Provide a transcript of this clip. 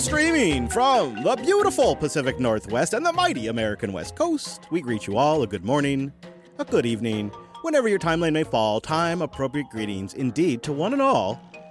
streaming from the beautiful Pacific Northwest and the mighty American West Coast, we greet you all a good morning, a good evening, whenever your timeline may fall, time-appropriate greetings indeed to one and all,